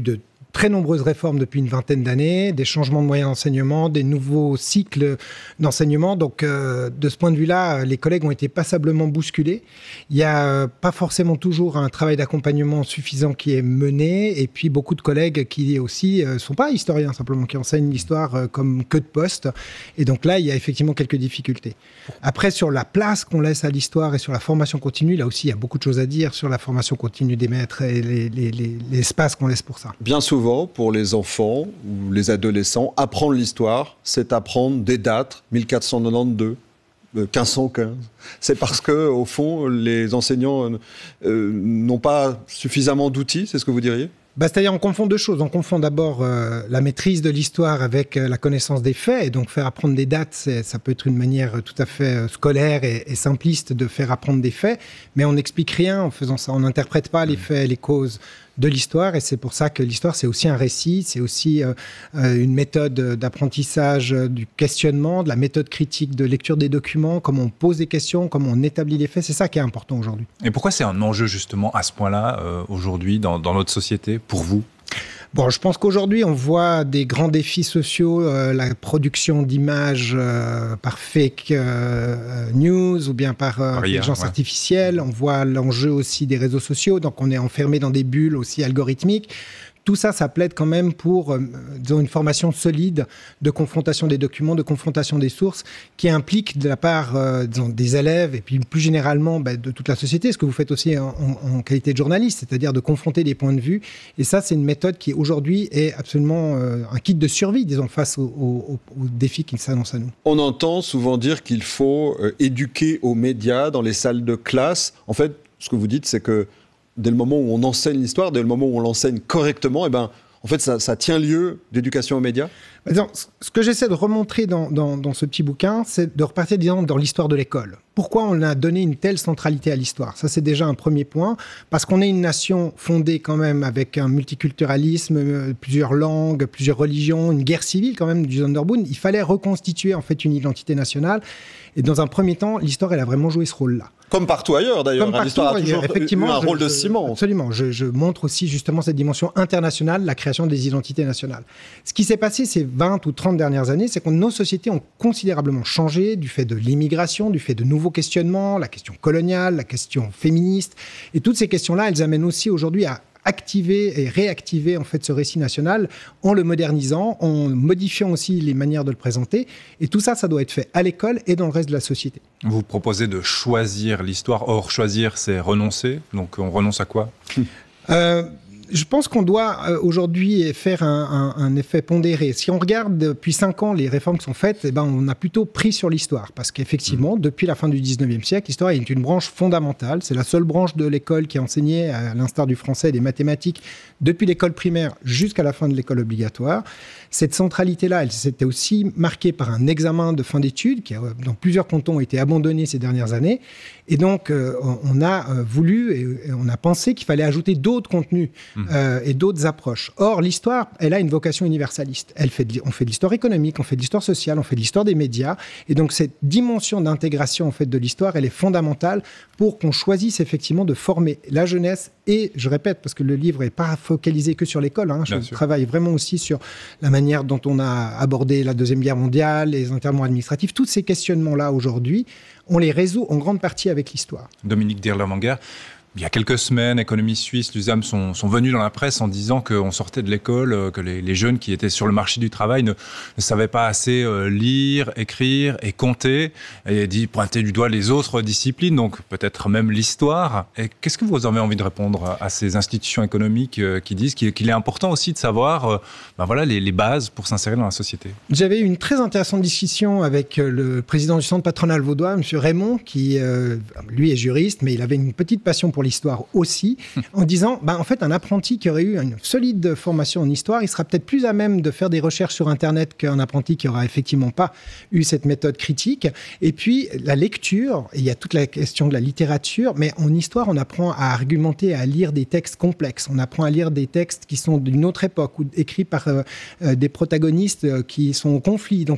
très nombreuses réformes depuis une vingtaine d'années, des changements de moyens d'enseignement, des nouveaux cycles d'enseignement. Donc, euh, de ce point de vue-là, les collègues ont été passablement bousculés. Il n'y a euh, pas forcément toujours un travail d'accompagnement suffisant qui est mené. Et puis, beaucoup de collègues qui aussi ne euh, sont pas historiens, simplement, qui enseignent l'histoire euh, comme queue de poste. Et donc là, il y a effectivement quelques difficultés. Après, sur la place qu'on laisse à l'histoire et sur la formation continue, là aussi, il y a beaucoup de choses à dire sur la formation continue des maîtres et les, les, les, l'espace qu'on laisse pour ça. Bien souvent, pour les enfants ou les adolescents, apprendre l'histoire, c'est apprendre des dates, mille quatre cent quatre-vingt-douze, quinze cent quinze. C'est parce que, au fond, les enseignants euh, n'ont pas suffisamment d'outils, c'est ce que vous diriez ? Bah, c'est-à-dire on confond deux choses. On confond d'abord euh, la maîtrise de l'histoire avec euh, la connaissance des faits. Et donc faire apprendre des dates, c'est, ça peut être une manière tout à fait euh, scolaire et, et simpliste de faire apprendre des faits. Mais on n'explique rien en faisant ça. On n'interprète pas les faits, les causes de l'histoire. Et c'est pour ça que l'histoire, c'est aussi un récit. C'est aussi euh, euh, une méthode d'apprentissage euh, du questionnement, de la méthode critique de lecture des documents, comment on pose des questions, comment on établit les faits. C'est ça qui est important aujourd'hui. Et pourquoi c'est un enjeu justement à ce point-là euh, aujourd'hui dans, dans notre société pour vous ? Bon, je pense qu'aujourd'hui, on voit des grands défis sociaux, euh, la production d'images euh, par fake euh, news ou bien par euh, intelligence ouais. artificielle. On voit l'enjeu aussi des réseaux sociaux, donc on est enfermé dans des bulles aussi algorithmiques. Tout ça, ça plaide quand même pour euh, disons, une formation solide de confrontation des documents, de confrontation des sources, qui implique de la part euh, disons, des élèves et puis plus généralement bah, de toute la société, ce que vous faites aussi en, en, en qualité de journaliste, c'est-à-dire de confronter des points de vue. Et ça, c'est une méthode qui aujourd'hui est absolument euh, un kit de survie, disons, face aux, aux, aux défis qui s'annoncent à nous. On entend souvent dire qu'il faut euh, éduquer aux médias dans les salles de classe. En fait, ce que vous dites, c'est que dès le moment où on enseigne l'histoire, dès le moment où on l'enseigne correctement, eh ben, en fait, ça, ça tient lieu d'éducation aux médias. Ce que j'essaie de remontrer dans, dans, dans ce petit bouquin, c'est de repartir disons, dans l'histoire de l'école. Pourquoi on a donné une telle centralité à l'histoire ? Ça, c'est déjà un premier point. Parce qu'on est une nation fondée quand même avec un multiculturalisme, plusieurs langues, plusieurs religions, une guerre civile quand même du Sonderboom. Il fallait reconstituer en fait une identité nationale. Et dans un premier temps, l'histoire, elle a vraiment joué ce rôle-là. Comme partout ailleurs, d'ailleurs. Comme partout, l'histoire a toujours effectivement, eu un je, rôle de je, ciment. Absolument. Je, je montre aussi justement cette dimension internationale, la création des identités nationales. Ce qui s'est passé ces vingt ou trente dernières années, c'est que nos sociétés ont considérablement changé du fait de l'immigration, du fait de nouveaux questionnements, la question coloniale, la question féministe. Et toutes ces questions-là, elles amènent aussi aujourd'hui à activer et réactiver en fait ce récit national en le modernisant, en modifiant aussi les manières de le présenter. Et tout ça, ça doit être fait à l'école et dans le reste de la société. Vous proposez de choisir l'histoire. Or, choisir, c'est renoncer. Donc, on renonce à quoi ? euh, Je pense qu'on doit euh, aujourd'hui faire un, un, un effet pondéré. Si on regarde depuis cinq ans les réformes qui sont faites, eh ben, on a plutôt pris sur l'histoire. Parce qu'effectivement, mmh. depuis la fin du dix-neuvième siècle, l'histoire est une branche fondamentale. C'est la seule branche de l'école qui est enseignée, à l'instar du français et des mathématiques, depuis l'école primaire jusqu'à la fin de l'école obligatoire. Cette centralité-là, elle s'était aussi marquée par un examen de fin d'études qui, dans plusieurs cantons, a été abandonné ces dernières années. Et donc, euh, on a euh, voulu et, et on a pensé qu'il fallait ajouter d'autres contenus mmh. euh, et d'autres approches. Or, l'histoire, elle a une vocation universaliste. Elle fait de, on fait de l'histoire économique, on fait de l'histoire sociale, on fait de l'histoire des médias. Et donc, cette dimension d'intégration en fait, de l'histoire, elle est fondamentale pour qu'on choisisse effectivement de former la jeunesse. Et je répète, parce que le livre n'est pas focalisé que sur l'école, hein, je Bien travaille sûr. vraiment aussi sur la manière dont on a abordé la Deuxième Guerre mondiale, les internements administratifs. Tous ces questionnements-là, aujourd'hui, on les résout en grande partie avec l'histoire. Dominique Dirlewanger, il y a quelques semaines, Économie Suisse, l'U S A M sont, sont venus dans la presse en disant qu'on sortait de l'école, que les, les jeunes qui étaient sur le marché du travail ne, ne savaient pas assez euh, lire, écrire et compter, et dit pointer du doigt les autres disciplines, donc peut-être même l'histoire. Et qu'est-ce que vous avez envie de répondre à ces institutions économiques euh, qui disent qu'il, qu'il est important aussi de savoir euh, ben voilà, les, les bases pour s'insérer dans la société ? J'avais eu une très intéressante discussion avec le président du Centre patronal vaudois, M. Raymond, qui euh, lui est juriste, mais il avait une petite passion pour l'histoire aussi, en disant, ben, en fait, un apprenti qui aurait eu une solide formation en histoire, il sera peut-être plus à même de faire des recherches sur Internet qu'un apprenti qui n'aura effectivement pas eu cette méthode critique. Et puis, la lecture, il y a toute la question de la littérature, mais en histoire, on apprend à argumenter, à lire des textes complexes. On apprend à lire des textes qui sont d'une autre époque ou écrits par euh, des protagonistes qui sont au conflit. Donc,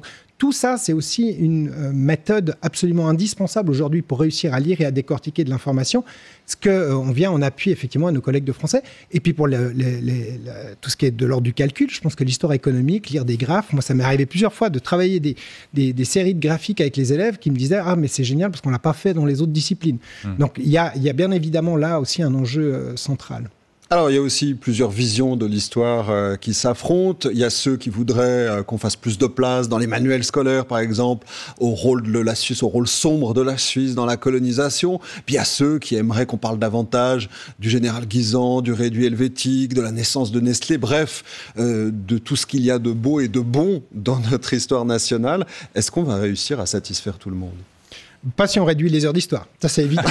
tout ça, c'est aussi une euh, méthode absolument indispensable aujourd'hui pour réussir à lire et à décortiquer de l'information, ce qu'on euh, vient en appui effectivement à nos collègues de français. Et puis pour le, le, le, le, tout ce qui est de l'ordre du calcul, je pense que l'histoire économique, lire des graphes, moi ça m'est arrivé plusieurs fois de travailler des, des, des séries de graphiques avec les élèves qui me disaient « Ah mais c'est génial parce qu'on ne l'a pas fait dans les autres disciplines mmh. ». Donc il y a, y a bien évidemment là aussi un enjeu euh, central. Alors, il y a aussi plusieurs visions de l'histoire euh, qui s'affrontent. Il y a ceux qui voudraient euh, qu'on fasse plus de place dans les manuels scolaires, par exemple, au rôle de la Suisse, au rôle sombre de la Suisse dans la colonisation. Puis il y a ceux qui aimeraient qu'on parle davantage du général Guisan, du réduit helvétique, de la naissance de Nestlé, bref, euh, de tout ce qu'il y a de beau et de bon dans notre histoire nationale. Est-ce qu'on va réussir à satisfaire tout le monde ? Pas si on réduit les heures d'histoire, ça c'est évident.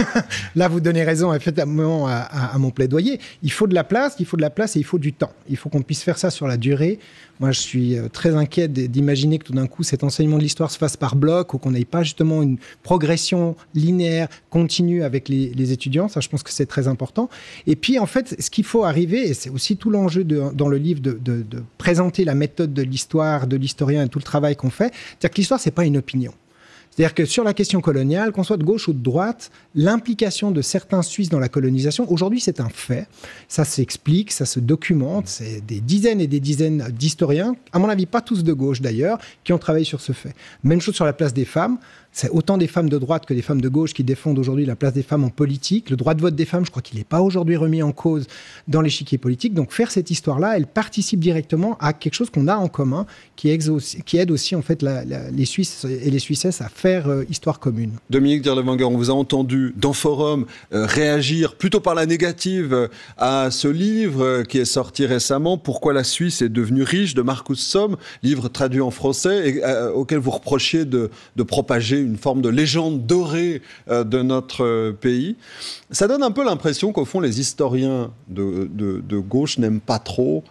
Là, vous donnez raison effectivement à, à, à mon plaidoyer. Il faut de la place, il faut de la place et il faut du temps. Il faut qu'on puisse faire ça sur la durée. Moi, je suis très inquiet d'imaginer que tout d'un coup, cet enseignement de l'histoire se fasse par bloc ou qu'on n'ait pas justement une progression linéaire, continue avec les, les étudiants. Ça, je pense que c'est très important. Et puis, en fait, ce qu'il faut arriver, et c'est aussi tout l'enjeu de, dans le livre de, de, de présenter la méthode de l'histoire, de l'historien et tout le travail qu'on fait, c'est-à-dire que l'histoire, c'est pas une opinion. C'est-à-dire que sur la question coloniale, qu'on soit de gauche ou de droite, l'implication de certains Suisses dans la colonisation, aujourd'hui, c'est un fait. Ça s'explique, ça se documente. C'est des dizaines et des dizaines d'historiens, à mon avis, pas tous de gauche d'ailleurs, qui ont travaillé sur ce fait. Même chose sur la place des femmes. C'est autant des femmes de droite que des femmes de gauche qui défendent aujourd'hui la place des femmes en politique. Le droit de vote des femmes, je crois qu'il n'est pas aujourd'hui remis en cause dans l'échiquier politique. Donc faire cette histoire-là, elle participe directement à quelque chose qu'on a en commun, qui, exauce, qui aide aussi en fait la, la, les Suisses et les Suissesses à faire euh, histoire commune. Dominique Dirlewanger, on vous a entendu dans Forum euh, réagir plutôt par la négative euh, à ce livre euh, qui est sorti récemment, Pourquoi la Suisse est devenue riche, de Marcus Somm, livre traduit en français et euh, auquel vous reprochiez de, de propager une forme de légende dorée euh, de notre euh, pays. Ça donne un peu l'impression qu'au fond, les historiens de, de, de gauche n'aiment pas trop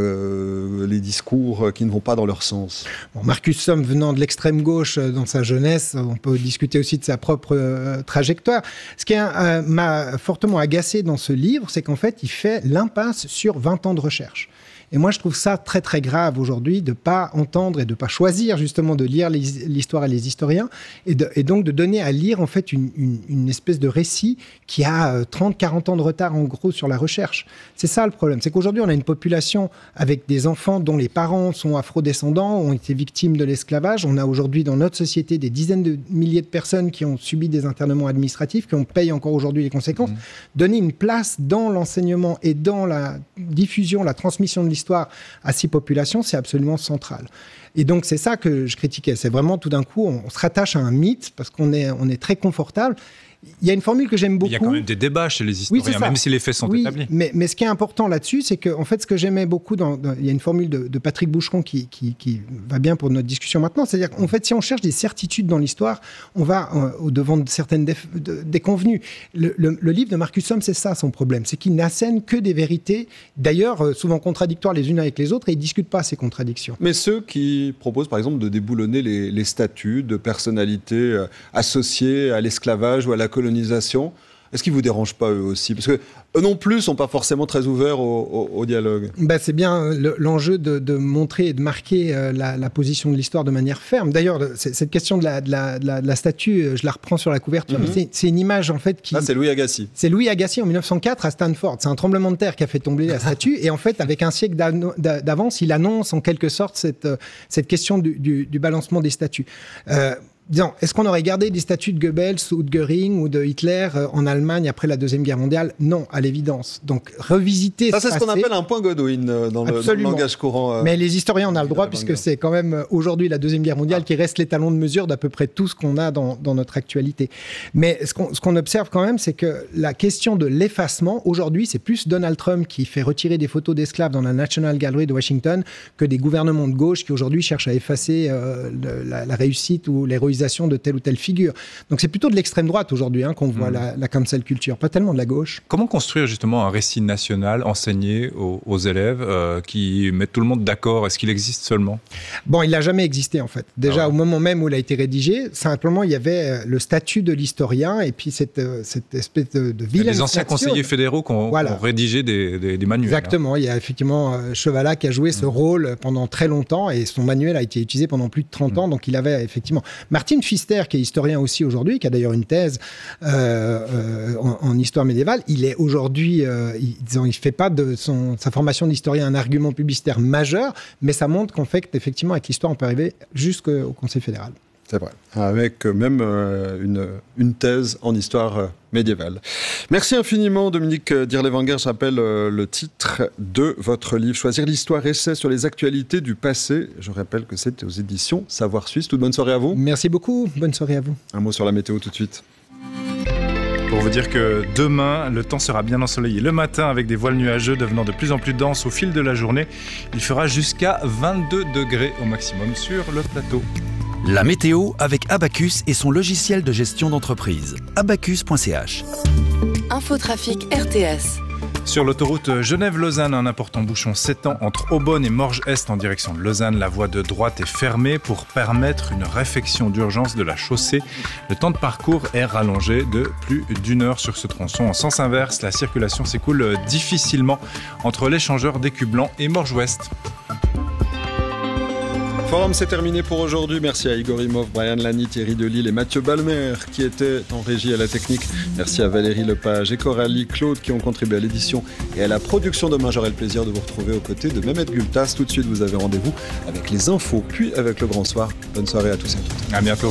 euh, les discours qui ne vont pas dans leur sens. Bon, Marcus Somm, venant de l'extrême gauche euh, dans sa jeunesse, on peut discuter aussi de sa propre euh, trajectoire. Ce qui euh, m'a fortement agacé dans ce livre, c'est qu'en fait, il fait l'impasse sur vingt ans de recherche. Et moi, je trouve ça très, très grave aujourd'hui de ne pas entendre et de ne pas choisir justement de lire l'histoire et les historiens et, de, et donc de donner à lire en fait une, une, une espèce de récit qui a trente, quarante ans de retard en gros sur la recherche. C'est ça le problème. C'est qu'aujourd'hui, on a une population avec des enfants dont les parents sont afrodescendants, ont été victimes de l'esclavage. On a aujourd'hui dans notre société des dizaines de milliers de personnes qui ont subi des internements administratifs, qui en payent encore aujourd'hui les conséquences. Mmh. Donner une place dans l'enseignement et dans la diffusion, la transmission de l'histoire L'histoire à ces populations, c'est absolument central. Et donc, c'est ça que je critiquais. C'est vraiment, tout d'un coup, on se rattache à un mythe parce qu'on est, on est très confortable. Il y a une formule que j'aime beaucoup. Il y a quand même des débats chez les historiens, oui, même si les faits sont oui, établis. Mais, mais ce qui est important là-dessus, c'est que, en fait, ce que j'aimais beaucoup, dans, dans, il y a une formule de, de Patrick Boucheron qui, qui, qui va bien pour notre discussion maintenant. C'est-à-dire qu'en fait, si on cherche des certitudes dans l'histoire, on va euh, au-devant de certaines déf- de, déconvenues. Le, le, le livre de Marcus Somm, c'est ça son problème. C'est qu'il n'assène que des vérités, d'ailleurs, euh, souvent contradictoires les unes avec les autres, et il ne discute pas ces contradictions. Mais ceux qui proposent, par exemple, de déboulonner les, les statuts de personnalités euh, associées à l'esclavage ou à la colonisation, est-ce qu'ils ne vous dérangent pas eux aussi ? Parce qu'eux non plus ne sont pas forcément très ouverts au, au, au dialogue. Ben, c'est bien le, l'enjeu de, de montrer et de marquer euh, la, la position de l'histoire de manière ferme. D'ailleurs, cette question de la, de, la, de, la, de la statue, je la reprends sur la couverture. Mm-hmm. C'est, c'est une image en fait qui... Ah, c'est Louis Agassiz. C'est Louis Agassiz en mille neuf cent quatre à Stanford. C'est un tremblement de terre qui a fait tomber la statue. Et en fait, avec un siècle d'avance, il annonce en quelque sorte cette, cette question du, du, du balancement des statues. Euh, Disons, est-ce qu'on aurait gardé des statues de Goebbels ou de Göring ou de Hitler euh, en Allemagne après la Deuxième Guerre mondiale ? Non, à l'évidence. Donc, revisiter ça, ce c'est ce qu'on appelle un point Godwin euh, dans, le, dans le langage courant. Euh, Mais les historiens en ont le droit, puisque c'est quand même aujourd'hui la Deuxième Guerre mondiale ah. qui reste l'étalon de mesure d'à peu près tout ce qu'on a dans, dans notre actualité. Mais ce qu'on, ce qu'on observe quand même, c'est que la question de l'effacement, aujourd'hui, c'est plus Donald Trump qui fait retirer des photos d'esclaves dans la National Gallery de Washington que des gouvernements de gauche qui aujourd'hui cherchent à effacer euh, le, la, la réussite ou l'héroïsation l'instrumentalisation de telle ou telle figure. Donc c'est plutôt de l'extrême droite aujourd'hui hein, qu'on voit mmh. la, la cancel culture, pas tellement de la gauche. Comment construire justement un récit national enseigné aux, aux élèves euh, qui mettent tout le monde d'accord? Est-ce qu'il existe seulement? Bon, il n'a jamais existé en fait. Déjà ah ouais. au moment même où il a été rédigé, simplement il y avait le statut de l'historien et puis cette, cette espèce de, de vilaine. Les anciens conseillers fédéraux qui ont, voilà. ont rédigé des, des, des manuels. Exactement. Hein. Il y a effectivement euh, Chevalat qui a joué mmh. ce rôle pendant très longtemps et son manuel a été utilisé pendant plus de trente mmh. ans. Donc il avait effectivement. Martin Pfister, qui est historien aussi aujourd'hui, qui a d'ailleurs une thèse euh, euh, en, en histoire médiévale, il est aujourd'hui, euh, il ne fait pas de son, sa formation d'historien un argument publicitaire majeur, mais ça montre qu'en fait, effectivement, avec l'histoire, on peut arriver jusqu'au Conseil fédéral. C'est vrai, avec même euh, une, une thèse en histoire euh, médiévale. Merci infiniment Dominique Dirlewanger. Je rappelle euh, le titre de votre livre, Choisir l'histoire, essai sur les actualités du passé. Je rappelle que c'est aux éditions Savoir Suisse. Toute bonne soirée à vous. Merci beaucoup, bonne soirée à vous. Un mot sur la météo tout de suite. Pour vous dire que demain, le temps sera bien ensoleillé. Le matin, avec des voiles nuageux devenant de plus en plus denses au fil de la journée, il fera jusqu'à vingt-deux degrés au maximum sur le plateau. La météo avec Abacus et son logiciel de gestion d'entreprise. abacus point c h. Infotrafic R T S. Sur l'autoroute Genève-Lausanne, un important bouchon s'étend entre Aubonne et Morges-Est en direction de Lausanne. La voie de droite est fermée pour permettre une réfection d'urgence de la chaussée. Le temps de parcours est rallongé de plus d'une heure sur ce tronçon. En sens inverse, la circulation s'écoule difficilement entre l'échangeur d'Écu Blanc et Morges-Ouest. Forum, c'est terminé pour aujourd'hui. Merci à Igor Imov, Brian Lani, Thierry Delille et Mathieu Balmer qui étaient en régie à la technique. Merci à Valérie Lepage et Coralie Claude qui ont contribué à l'édition et à la production. Demain, j'aurai le plaisir de vous retrouver aux côtés de Mehmet Gültas. Tout de suite, vous avez rendez-vous avec les infos, puis avec le Grand Soir. Bonne soirée à tous et à toutes. À bientôt.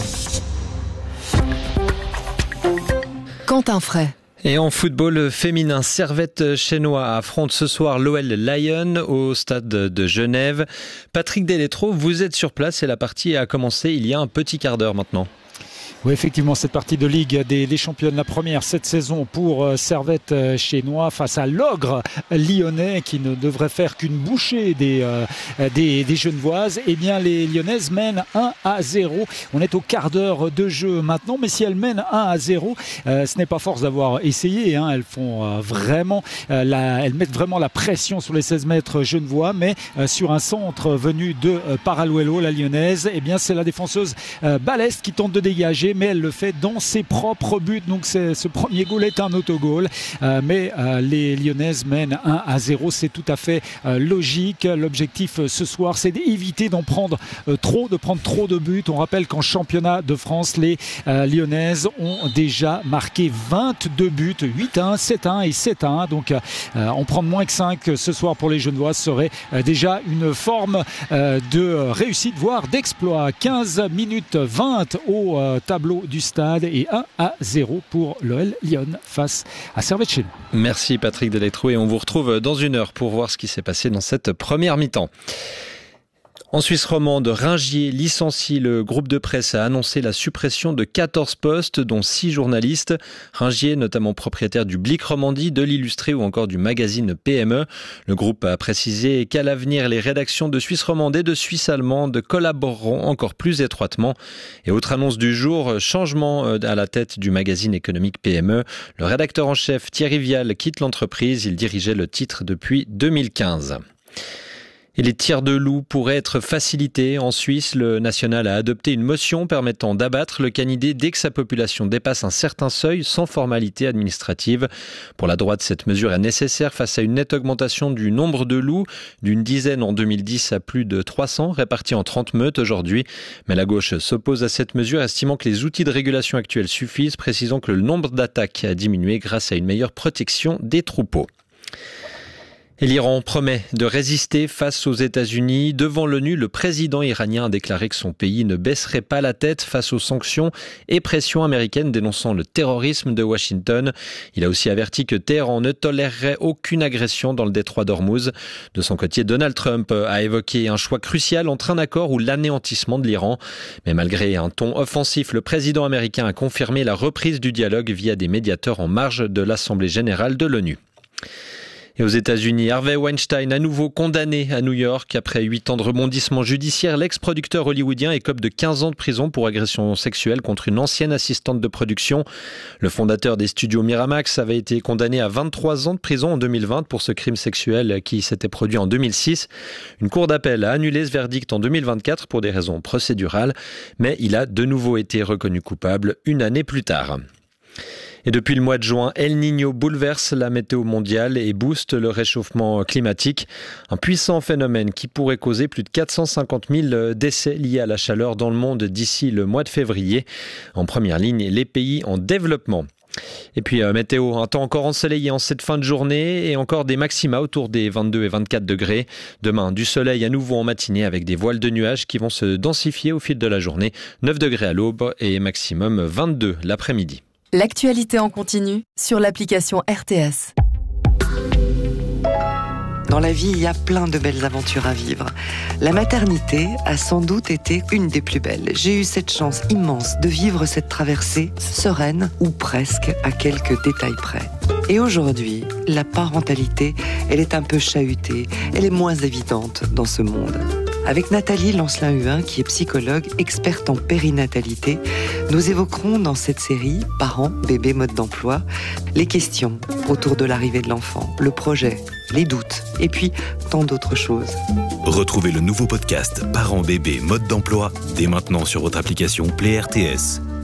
Quentin Fray. Et en football féminin, Servette Chénois affronte ce soir l'O L Lyon au stade de Genève. Patrick Deletro, vous êtes sur place et la partie a commencé il y a un petit quart d'heure maintenant. Oui, effectivement, cette partie de Ligue des, des championnes, la première cette saison pour euh, Servette euh, Chénois face à l'ogre lyonnais qui ne devrait faire qu'une bouchée des, euh, des, des Genevoises. Eh bien, les Lyonnaises mènent un à zéro. On est au quart d'heure de jeu maintenant, mais si elles mènent un à zéro, euh, ce n'est pas force d'avoir essayé. Hein. Elles font euh, vraiment, euh, la, elles mettent vraiment la pression sur les seize mètres genevois, mais euh, sur un centre venu de euh, Paraluelo, la lyonnaise, eh bien, c'est la défenseuse euh, Balest qui tente de dégager, mais elle le fait dans ses propres buts. Donc c'est, ce premier goal est un autogol. Euh, mais euh, les Lyonnaises mènent un à zéro. C'est tout à fait euh, logique. L'objectif euh, ce soir, c'est d'éviter d'en prendre euh, trop, de prendre trop de buts. On rappelle qu'en championnat de France, les euh, Lyonnaises ont déjà marqué vingt-deux buts, huit à un, sept à un et sept à un. Donc euh, en prendre moins que cinq ce soir pour les Genevoises serait euh, déjà une forme euh, de réussite, voire d'exploit. quinze minutes vingt au euh, tableau du stade et un à zéro pour l'O L Lyon face à Servette Chénois. Merci Patrick Deletro et on vous retrouve dans une heure pour voir ce qui s'est passé dans cette première mi-temps. En Suisse romande, Ringier licencie. Le groupe de presse a annoncé la suppression de quatorze postes, dont six journalistes. Ringier, notamment propriétaire du Blick Romandie, de l'Illustré ou encore du magazine P M E. Le groupe a précisé qu'à l'avenir, les rédactions de Suisse romande et de Suisse allemande collaboreront encore plus étroitement. Et autre annonce du jour, changement à la tête du magazine économique P M E. Le rédacteur en chef Thierry Vial quitte l'entreprise. Il dirigeait le titre depuis deux mille quinze. Et les tirs de loups pourraient être facilités. En Suisse, le national a adopté une motion permettant d'abattre le canidé dès que sa population dépasse un certain seuil sans formalité administrative. Pour la droite, cette mesure est nécessaire face à une nette augmentation du nombre de loups, d'une dizaine en deux mille dix à plus de trois cents, répartis en trente meutes aujourd'hui. Mais la gauche s'oppose à cette mesure, estimant que les outils de régulation actuels suffisent, précisant que le nombre d'attaques a diminué grâce à une meilleure protection des troupeaux. Et l'Iran promet de résister face aux États-Unis. Devant l'ONU, le président iranien a déclaré que son pays ne baisserait pas la tête face aux sanctions et pressions américaines dénonçant le terrorisme de Washington. Il a aussi averti que Téhéran ne tolérerait aucune agression dans le détroit d'Ormuz. De son côté, Donald Trump a évoqué un choix crucial entre un accord ou l'anéantissement de l'Iran. Mais malgré un ton offensif, le président américain a confirmé la reprise du dialogue via des médiateurs en marge de l'Assemblée générale de l'ONU. Et aux États-Unis, Harvey Weinstein à nouveau condamné à New York. Après huit ans de rebondissement judiciaire, l'ex-producteur hollywoodien écope de quinze ans de prison pour agression sexuelle contre une ancienne assistante de production. Le fondateur des studios Miramax avait été condamné à vingt-trois ans de prison en deux mille vingt pour ce crime sexuel qui s'était produit en deux mille six. Une cour d'appel a annulé ce verdict en deux mille vingt-quatre pour des raisons procédurales, mais il a de nouveau été reconnu coupable une année plus tard. Et depuis le mois de juin, El Niño bouleverse la météo mondiale et booste le réchauffement climatique. Un puissant phénomène qui pourrait causer plus de quatre cent cinquante mille décès liés à la chaleur dans le monde d'ici le mois de février. En première ligne, les pays en développement. Et puis euh, météo, un temps encore ensoleillé en cette fin de journée et encore des maxima autour des vingt-deux et vingt-quatre degrés. Demain, du soleil à nouveau en matinée avec des voiles de nuages qui vont se densifier au fil de la journée. neuf degrés à l'aube et maximum vingt-deux l'après-midi. L'actualité en continu sur l'application R T S. Dans la vie, il y a plein de belles aventures à vivre. La maternité a sans doute été une des plus belles. J'ai eu cette chance immense de vivre cette traversée sereine, ou presque, à quelques détails près. Et aujourd'hui, la parentalité, elle est un peu chahutée, elle est moins évidente dans ce monde. Avec Nathalie Lancelin-Huin, qui est psychologue, experte en périnatalité, nous évoquerons dans cette série « Parents, bébés, mode d'emploi » les questions autour de l'arrivée de l'enfant, le projet, les doutes, et puis tant d'autres choses. Retrouvez le nouveau podcast « Parents, bébés, mode d'emploi » dès maintenant sur votre application Play R T S.